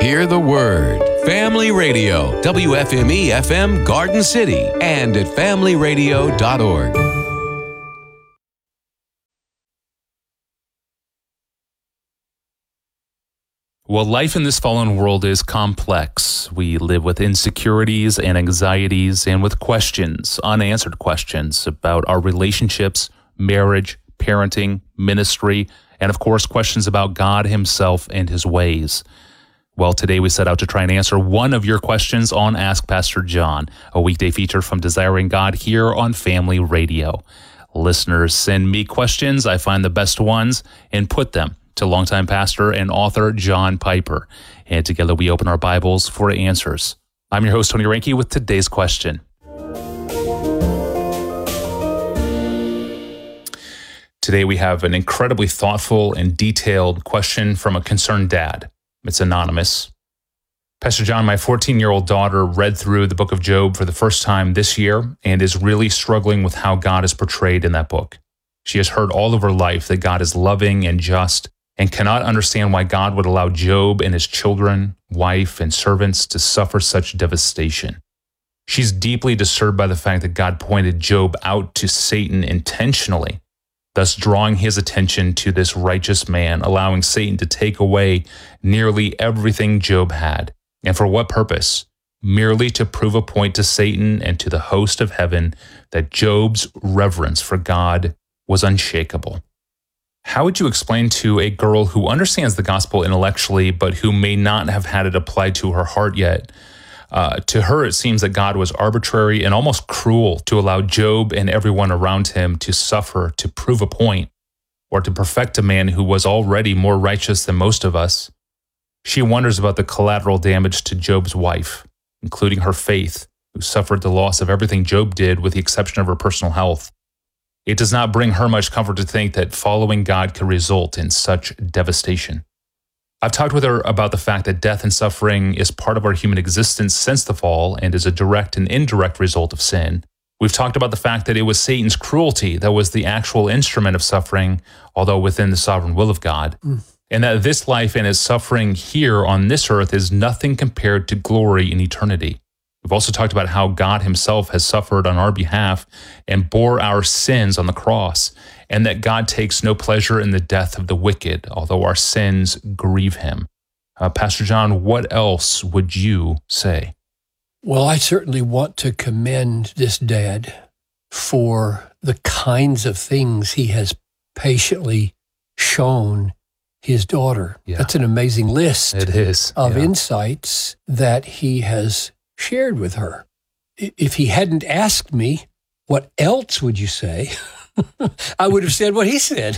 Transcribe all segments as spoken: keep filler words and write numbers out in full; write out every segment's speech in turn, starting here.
Hear the word. Family Radio, W F M E F M Garden City, and at family radio dot org. Well, life in this fallen world is complex. We live with insecurities and anxieties and with questions, unanswered questions about our relationships, marriage, parenting, ministry, and of course, questions about God himself and his ways. Well, today we set out to try and answer one of your questions on Ask Pastor John, a weekday feature from Desiring God here on Family Radio. Listeners send me questions. I find the best ones and put them to longtime pastor and author John Piper. And together we open our Bibles for answers. I'm your host, Tony Reinke, with today's question. Today we have an incredibly thoughtful and detailed question from a concerned dad. It's anonymous. Pastor John, my fourteen-year-old daughter read through the book of Job for the first time this year and is really struggling with how God is portrayed in that book. She has heard all of her life that God is loving and just and cannot understand why God would allow Job and his children, wife, and servants to suffer such devastation. She's deeply disturbed by the fact that God pointed Job out to Satan intentionally, thus drawing his attention to this righteous man, allowing Satan to take away nearly everything Job had. And for what purpose? Merely to prove a point to Satan and to the host of heaven that Job's reverence for God was unshakable. How would you explain to a girl who understands the gospel intellectually, but who may not have had it applied to her heart yet? Uh, to her, it seems that God was arbitrary and almost cruel to allow Job and everyone around him to suffer to prove a point or to perfect a man who was already more righteous than most of us. She wonders about the collateral damage to Job's wife, including her faith, who suffered the loss of everything Job did with the exception of her personal health. It does not bring her much comfort to think that following God could result in such devastation. I've talked with her about the fact that death and suffering is part of our human existence since the fall and is a direct and indirect result of sin. We've talked about the fact that it was Satan's cruelty that was the actual instrument of suffering, although within the sovereign will of God, mm. and that this life and its suffering here on this earth is nothing compared to glory in eternity. We've also talked about how God himself has suffered on our behalf and bore our sins on the cross, and that God takes no pleasure in the death of the wicked, although our sins grieve him. Uh, Pastor John, what else would you say? Well, I certainly want to commend this dad for the kinds of things he has patiently shown his daughter. Yeah. That's an amazing list it is. of yeah. insights that he has shared with her. If he hadn't asked me, what else would you say? I would have said what he said.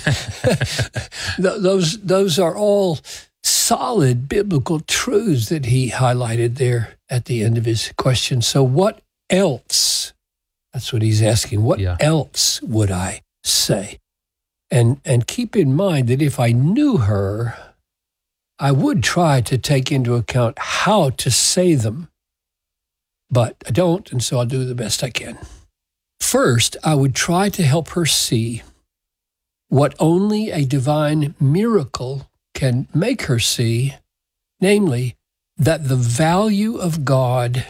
those, those are all solid biblical truths that he highlighted there at the end of his question. So what else? That's what he's asking. What yeah. else would I say? And and keep in mind that if I knew her, I would try to take into account how to say them. But I don't, and so I'll do the best I can. First, I would try to help her see what only a divine miracle can make her see, namely, that the value of God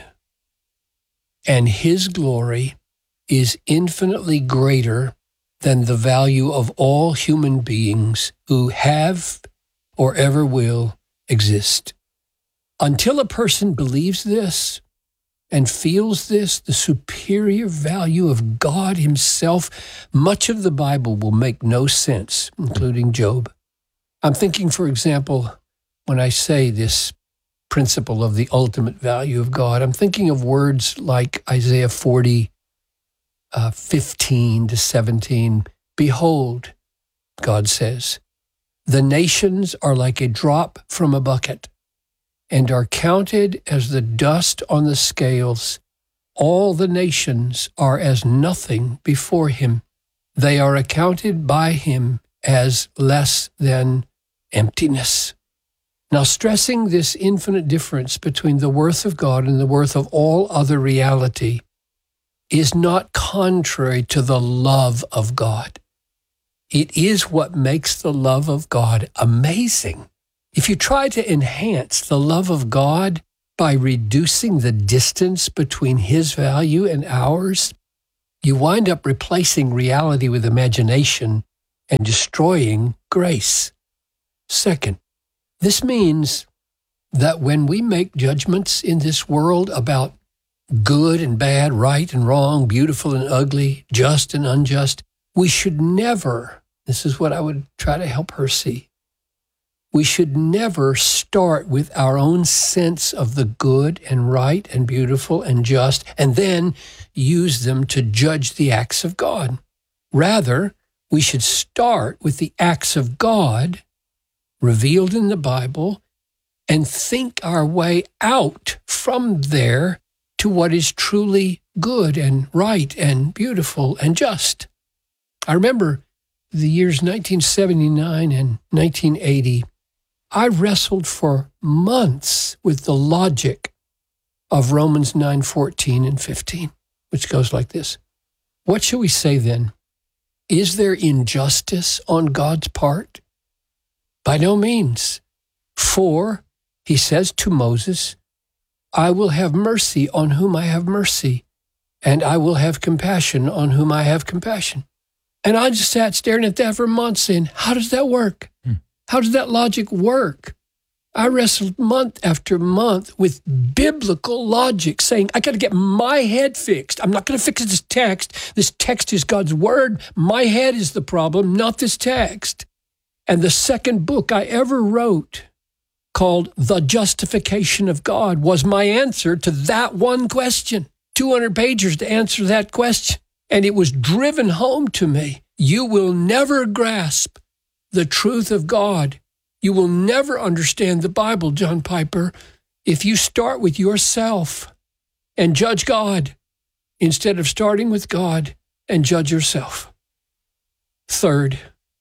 and his glory is infinitely greater than the value of all human beings who have or ever will exist. Until a person believes this and feels this, the superior value of God himself, much of the Bible will make no sense, including Job. I'm thinking, for example, when I say this principle of the ultimate value of God, I'm thinking of words like Isaiah forty, uh, fifteen to seventeen. Behold, God says, the nations are like a drop from a bucket and are counted as the dust on the scales. All the nations are as nothing before him. They are accounted by him as less than emptiness. Now, stressing this infinite difference between the worth of God and the worth of all other reality is not contrary to the love of God. It is what makes the love of God amazing. If you try to enhance the love of God by reducing the distance between His value and ours, you wind up replacing reality with imagination and destroying grace. Second, this means that when we make judgments in this world about good and bad, right and wrong, beautiful and ugly, just and unjust, we should never, this is what I would try to help her see, we should never start with our own sense of the good and right and beautiful and just, and then use them to judge the acts of God. Rather, we should start with the acts of God revealed in the Bible and think our way out from there to what is truly good and right and beautiful and just. I remember the years nineteen seventy-nine and nineteen eighty. I wrestled for months with the logic of Romans nine fourteen and fifteen, which goes like this. What shall we say then? Is there injustice on God's part? By no means. For, he says to Moses, I will have mercy on whom I have mercy, and I will have compassion on whom I have compassion. And I just sat staring at that for months saying, how does that work? Hmm. How does that logic work? I wrestled month after month with biblical logic, saying, I got to get my head fixed. I'm not going to fix this text. This text is God's word. My head is the problem, not this text. And the second book I ever wrote, called The Justification of God, was my answer to that one question. two hundred pages to answer that question. And it was driven home to me. You will never grasp the truth of God. You will never understand the Bible, John Piper, if you start with yourself and judge God instead of starting with God and judge yourself. Third,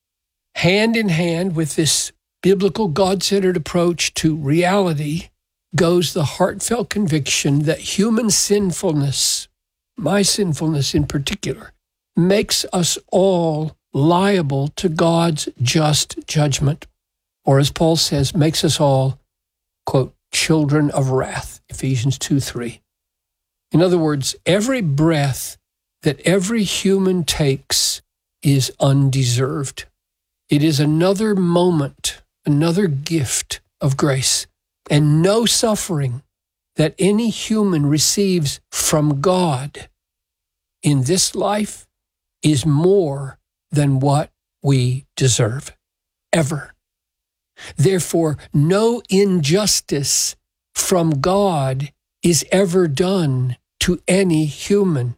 hand in hand with this biblical God-centered approach to reality goes the heartfelt conviction that human sinfulness, my sinfulness in particular, makes us all liable to God's just judgment. Or as Paul says, makes us all, quote, children of wrath, Ephesians two three. In other words, every breath that every human takes is undeserved. It is another moment, another gift of grace, and no suffering that any human receives from God in this life is more than what we deserve, ever. Therefore, no injustice from God is ever done to any human.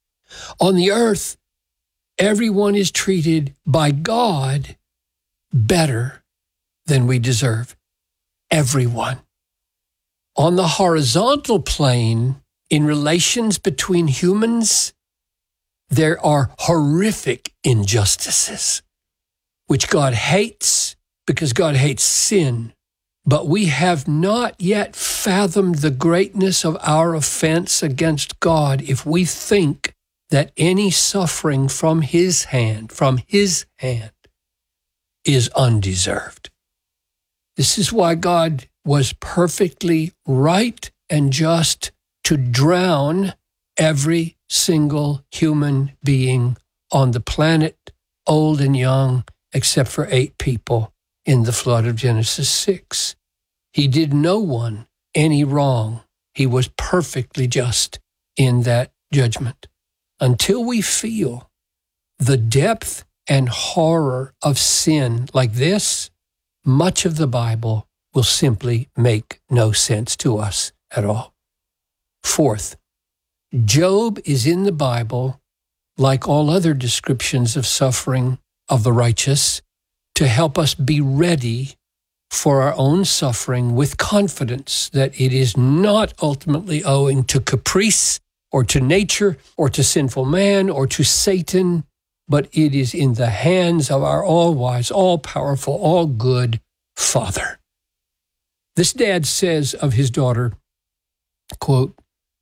On the earth, everyone is treated by God better than we deserve. Everyone. On the horizontal plane, in relations between humans, there are horrific injustices, which God hates because God hates sin. But we have not yet fathomed the greatness of our offense against God if we think that any suffering from His hand, from His hand, is undeserved. This is why God was perfectly right and just to drown every single human being on the planet, old and young, except for eight people in the flood of Genesis six. He did no one any wrong. He was perfectly just in that judgment. Until we feel the depth and horror of sin like this, much of the Bible will simply make no sense to us at all. Fourth, Job is in the Bible, like all other descriptions of suffering of the righteous, to help us be ready for our own suffering with confidence that it is not ultimately owing to caprice or to nature or to sinful man or to Satan, but it is in the hands of our all-wise, all-powerful, all-good Father. This dad says of his daughter, quote,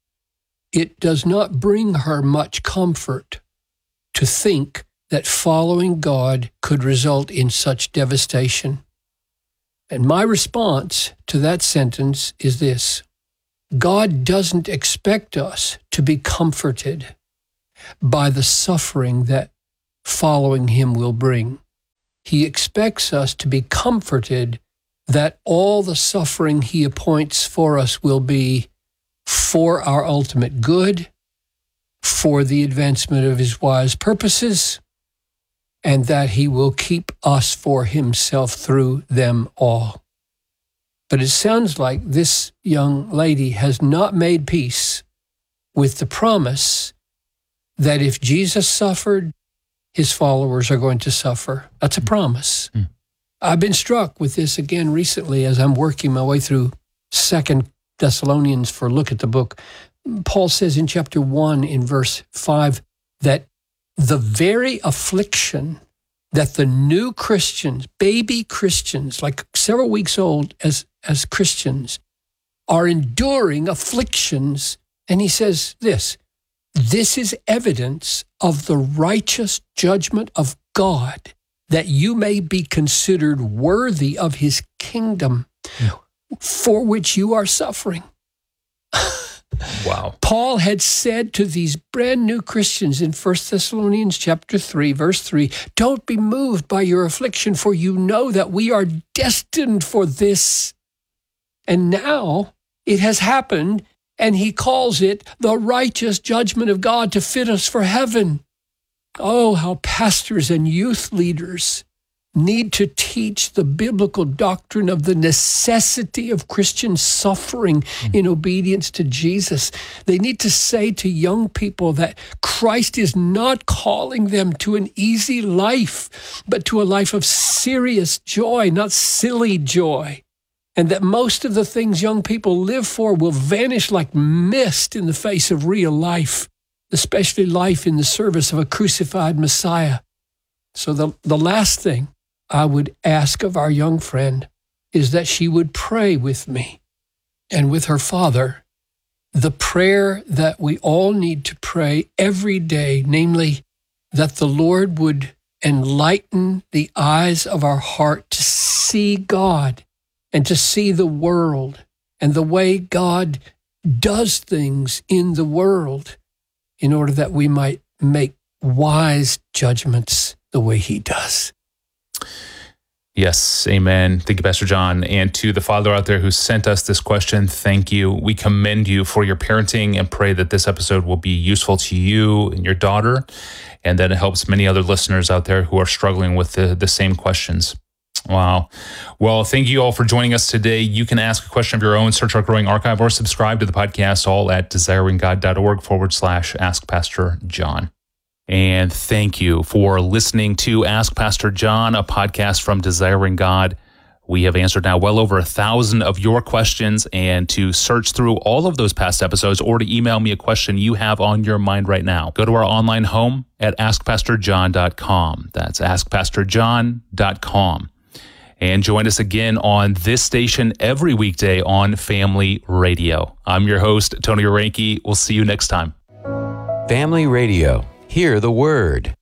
"It does not bring her much comfort to think that following God could result in such devastation. And my response to that sentence is this: God doesn't expect us to be comforted by the suffering that following him will bring. He expects us to be comforted that all the suffering he appoints for us will be for our ultimate good, for the advancement of his wise purposes, and that he will keep us for himself through them all. But it sounds like this young lady has not made peace with the promise that if Jesus suffered, his followers are going to suffer. That's a promise. Mm. I've been struck with this again recently as I'm working my way through Second Thessalonians for a look at the book. Paul says in chapter one in verse five that the very affliction that the new Christians, baby Christians, like several weeks old as, as Christians, are enduring afflictions. And he says this: this is evidence of the righteous judgment of God, that you may be considered worthy of his kingdom, mm. for which you are suffering. Wow. Paul had said to these brand new Christians in First Thessalonians chapter three, verse three, don't be moved by your affliction, for you know that we are destined for this. And now it has happened, and he calls it the righteous judgment of God to fit us for heaven. Oh, how pastors and youth leaders need to teach the biblical doctrine of the necessity of Christian suffering mm. in obedience to Jesus. They need to say to young people that Christ is not calling them to an easy life, but to a life of serious joy, not silly joy. And that most of the things young people live for will vanish like mist in the face of real life, especially life in the service of a crucified Messiah. So the, the last thing I would ask of our young friend is that she would pray with me and with her father the prayer that we all need to pray every day, namely that the Lord would enlighten the eyes of our heart to see God and to see the world and the way God does things in the world, in order that we might make wise judgments the way he does. Yes, amen. Thank you, Pastor John. And to the father out there who sent us this question, thank you. We commend you for your parenting and pray that this episode will be useful to you and your daughter, and that it helps many other listeners out there who are struggling with the, the same questions. Wow. Well, thank you all for joining us today. You can ask a question of your own, search our growing archive, or subscribe to the podcast, all at desiringgod.org forward slash Ask Pastor John. And thank you for listening to Ask Pastor John, a podcast from Desiring God. We have answered now well over a thousand of your questions, and to search through all of those past episodes or to email me a question you have on your mind right now, go to our online home at ask pastor john dot com. That's ask pastor john dot com. And join us again on this station every weekday on Family Radio. I'm your host, Tony Orenke. We'll see you next time. Family Radio. Hear the word.